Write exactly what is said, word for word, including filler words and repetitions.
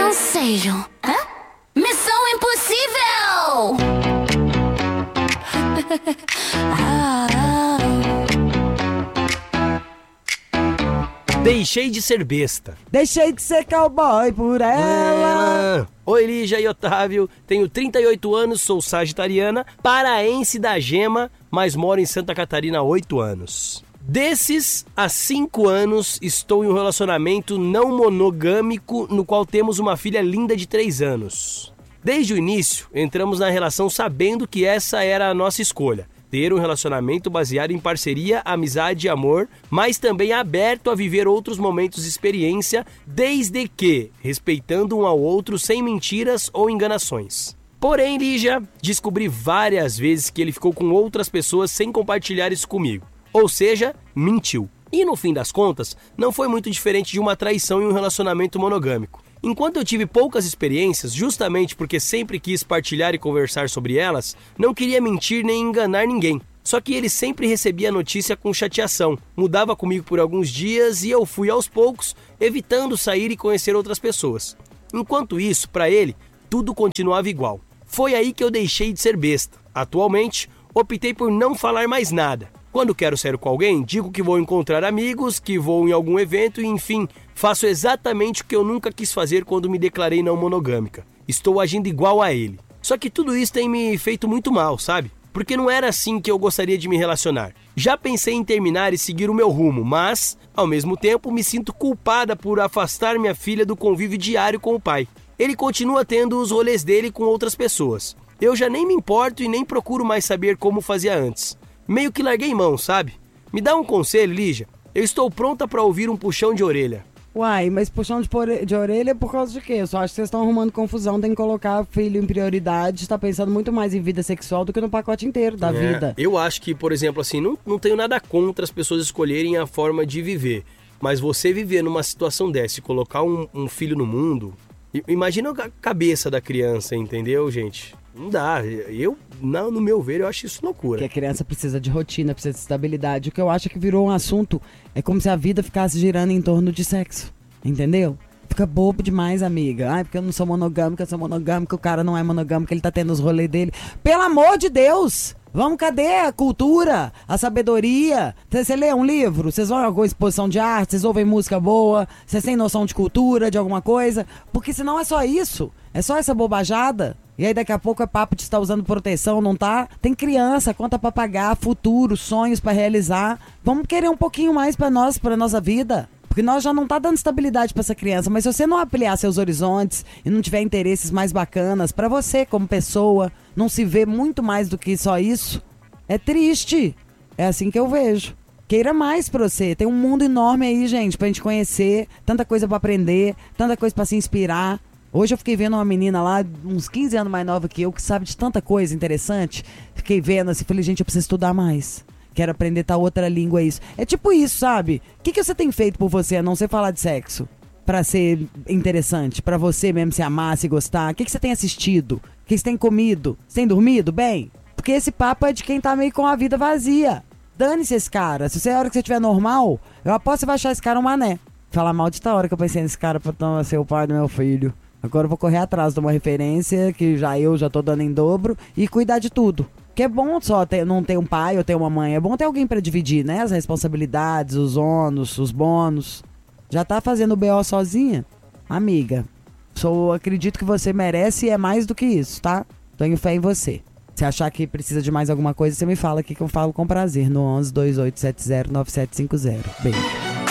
conselho. Hã? Missão impossível! Deixei de ser besta. Deixei de ser cowboy por ela. Ah, Oi, Lígia e Otávio. Tenho trinta e oito anos, sou sagitariana, paraense da Gema, mas moro em Santa Catarina há oito anos. Desses, há cinco anos, estou em um relacionamento não monogâmico no qual temos uma filha linda de três anos. Desde o início, entramos na relação sabendo que essa era a nossa escolha. Ter um relacionamento baseado em parceria, amizade e amor, mas também aberto a viver outros momentos de experiência, desde que respeitando um ao outro sem mentiras ou enganações. Porém, Lígia, descobri várias vezes que ele ficou com outras pessoas sem compartilhar isso comigo. Ou seja, mentiu. E no fim das contas, não foi muito diferente de uma traição em um relacionamento monogâmico. Enquanto eu tive poucas experiências, justamente porque sempre quis partilhar e conversar sobre elas, não queria mentir nem enganar ninguém. Só que ele sempre recebia a notícia com chateação, mudava comigo por alguns dias e eu fui aos poucos, evitando sair e conhecer outras pessoas. Enquanto isso, para ele, tudo continuava igual. Foi aí que eu deixei de ser besta. Atualmente, optei por não falar mais nada. Quando quero sair com alguém, digo que vou encontrar amigos, que vou em algum evento e, enfim, faço exatamente o que eu nunca quis fazer quando me declarei não monogâmica. Estou agindo igual a ele. Só que tudo isso tem me feito muito mal, sabe? Porque não era assim que eu gostaria de me relacionar. Já pensei em terminar e seguir o meu rumo, mas, ao mesmo tempo, me sinto culpada por afastar minha filha do convívio diário com o pai. Ele continua tendo os rolês dele com outras pessoas. Eu já nem me importo e nem procuro mais saber como fazia antes. Meio que larguei mão, sabe? Me dá um conselho, Lígia. Eu estou pronta para ouvir um puxão de orelha. Uai, mas puxão de, pore... de orelha é por causa de quê? Eu só acho que vocês estão arrumando confusão, tem que colocar filho em prioridade, está pensando muito mais em vida sexual do que no pacote inteiro da É, vida. Eu acho que, por exemplo, assim, não, não tenho nada contra as pessoas escolherem a forma de viver. Mas você viver numa situação dessa e colocar um, um filho no mundo... Imagina a cabeça da criança, entendeu, gente? Não dá. Eu, não, no meu ver, eu acho isso loucura. Que a criança precisa de rotina, precisa de estabilidade. O que eu acho que virou um assunto é como se a vida ficasse girando em torno de sexo. Entendeu? Fica bobo demais, amiga. Ai, porque eu não sou monogâmica, eu sou monogâmica, o cara não é monogâmico, ele tá tendo os rolês dele. Pelo amor de Deus! Vamos, cadê a cultura, a sabedoria? Você lê um livro? Vocês vão em alguma exposição de arte? Vocês ouvem música boa? Vocês têm noção de cultura, de alguma coisa? Porque senão é só isso. É só essa bobajada. E aí daqui a pouco é papo de estar usando proteção, não tá? Tem criança, conta pra pagar, futuro, sonhos pra realizar. Vamos querer um pouquinho mais pra nós, pra nossa vida. Porque nós já não tá dando estabilidade pra essa criança. Mas se você não ampliar seus horizontes e não tiver interesses mais bacanas pra você como pessoa, não se vê muito mais do que só isso, é triste. É assim que eu vejo. Queira mais pra você. Tem um mundo enorme aí, gente, pra gente conhecer. Tanta coisa pra aprender, tanta coisa pra se inspirar. Hoje eu fiquei vendo uma menina lá, uns quinze anos mais nova que eu, que sabe de tanta coisa interessante. Fiquei vendo assim, falei, gente, eu preciso estudar mais. Quero aprender tal outra língua, isso. É tipo isso, sabe? O que, que você tem feito por você, a não ser falar de sexo? Pra ser interessante, pra você mesmo se amar, se gostar. O que, que você tem assistido? O que você tem comido? Você tem dormido bem? Porque esse papo é de quem tá meio com a vida vazia. Dane-se esse cara. Se você, a hora que você estiver normal, eu aposto que você vai achar esse cara um mané. Falar mal de tal hora que eu pensei nesse cara pra não ser o pai do meu filho. Agora eu vou correr atrás de uma referência que já eu já tô dando em dobro e cuidar de tudo. Que é bom só ter, não ter um pai ou ter uma mãe. É bom ter alguém pra dividir, né? As responsabilidades, os ônus, os bônus. Já tá fazendo o B O sozinha? Amiga, sou, acredito que você merece e é mais do que isso, tá? Tenho fé em você. Se achar que precisa de mais alguma coisa, você me fala aqui que eu falo com prazer no onze, dois oito sete zero, nove sete cinco zero. Beijo.